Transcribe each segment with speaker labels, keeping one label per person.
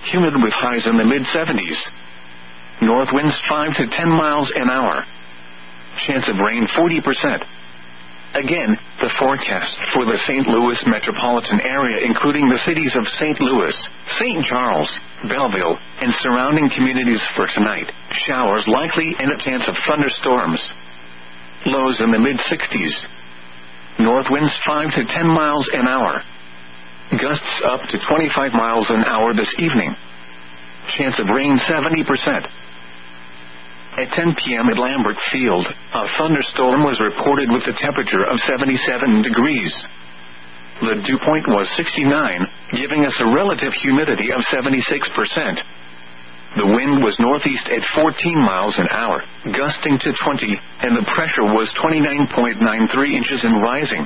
Speaker 1: humid with highs in the mid-70s. North winds 5 to 10 miles an hour. Chance of rain 40%. Again, the forecast for the St. Louis metropolitan area, including the cities of St. Louis, St. Charles, Belleville, and surrounding communities for tonight. Showers likely and a chance of thunderstorms. Lows in the mid-60s. North winds 5 to 10 miles an hour. Gusts up to 25 miles an hour this evening. Chance of rain 70%. At 10 p.m. at Lambert Field, a thunderstorm was reported with a temperature of 77 degrees. The dew point was 69, giving us a relative humidity of 76%. The wind was northeast at 14 miles an hour, gusting to 20, and the pressure was 29.93 inches and rising.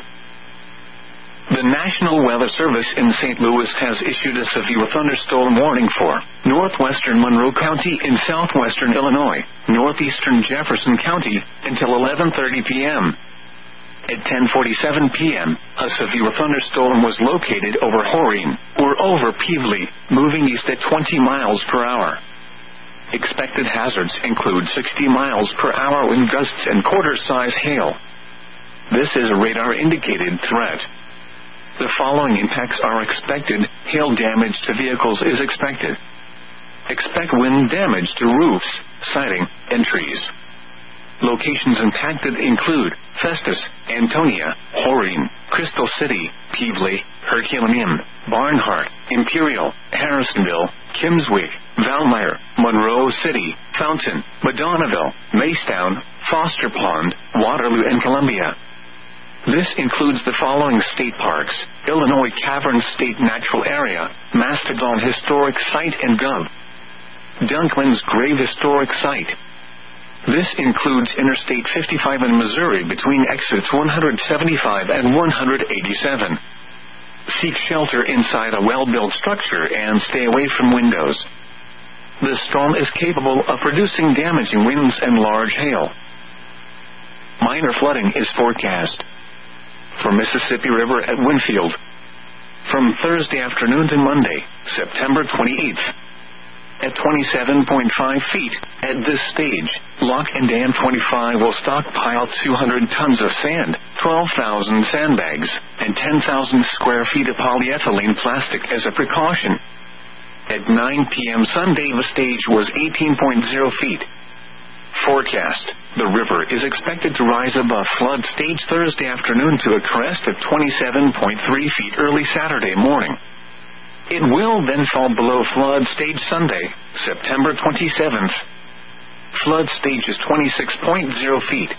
Speaker 1: The National Weather Service in St. Louis has issued a severe thunderstorm warning for northwestern Monroe County in southwestern Illinois, northeastern Jefferson County, until 11:30 p.m. At 10:47 p.m., a severe thunderstorm was located over Horine, or over Pevely, moving east at 20 miles per hour. Expected hazards include 60 miles per hour wind gusts and quarter-size hail. This is a radar-indicated threat. The following impacts are expected. Hail damage to vehicles is expected. Expect wind damage to roofs, siding, and trees. Locations impacted include Festus, Antonia, Horine, Crystal City, Pevely, Herculaneum, Barnhart, Imperial, Harrisonville, Kimmswick, Valmeyer, Monroe City, Fountain, Madonnaville, Macedown, Foster Pond, Waterloo, and Columbia. This includes the following state parks: Illinois Caverns State Natural Area, Mastodon Historic Site and Gov. Dunkman's Grave Historic Site. This includes Interstate 55 in Missouri between exits 175 and 187. Seek shelter inside a well-built structure and stay away from windows. The storm is capable of producing damaging winds and large hail. Minor flooding is forecast for Mississippi River at Winfield from Thursday afternoon to Monday, September 28th. At 27.5 feet, at this stage, Lock and Dam 25 will stockpile 200 tons of sand, 12,000 sandbags, and 10,000 square feet of polyethylene plastic as a precaution. At 9 p.m. Sunday, the stage was 18.0 feet. Forecast: the river is expected to rise above flood stage Thursday afternoon to a crest of 27.3 feet early Saturday morning. It will then fall below flood stage Sunday, September 27th. Flood stage is 26.0 feet.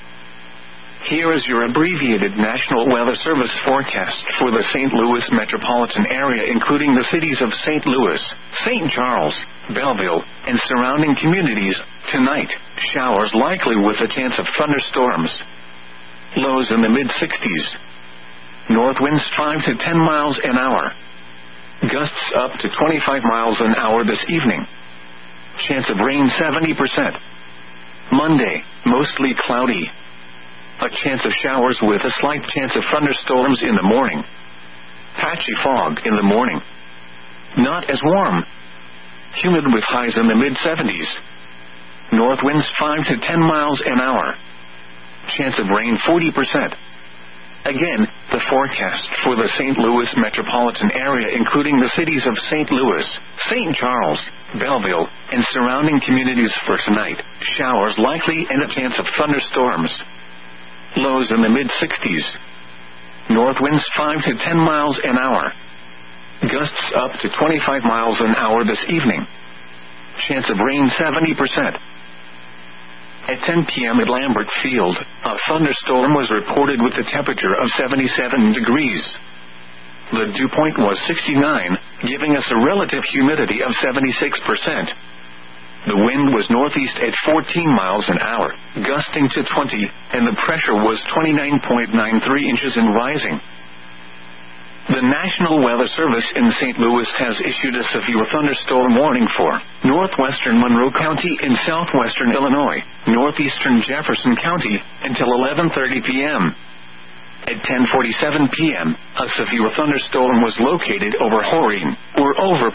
Speaker 1: Here is your abbreviated National Weather Service forecast for the St. Louis metropolitan area, including the cities of St. Louis, St. Charles, Belleville, and surrounding communities. Tonight, showers likely with a chance of thunderstorms. Lows in the mid-60s. North winds 5 to 10 miles an hour. Gusts up to 25 miles an hour this evening. Chance of rain 70%. Monday, mostly cloudy. A chance of showers with a slight chance of thunderstorms in the morning. Patchy fog in the morning. Not as warm. Humid with highs in the mid-70s. North winds 5 to 10 miles an hour. Chance of rain 40%. Again, the forecast for the St. Louis metropolitan area, including the cities of St. Louis, St. Charles, Belleville, and surrounding communities for tonight. Showers likely and a chance of thunderstorms. Lows in the mid-60s. North winds 5 to 10 miles an hour. Gusts up to 25 miles an hour this evening. Chance of rain 70%. At 10 p.m. at Lambert Field, a thunderstorm was reported with a temperature of 77 degrees. The dew point was 69, giving us a relative humidity of 76%. The wind was northeast at 14 miles an hour, gusting to 20, and the pressure was 29.93 inches and rising. The National Weather Service in St. Louis has issued a severe thunderstorm warning for northwestern Monroe County in southwestern Illinois, northeastern Jefferson County, until 11:30 p.m. At 10:47 p.m., a severe thunderstorm was located over Horine, or over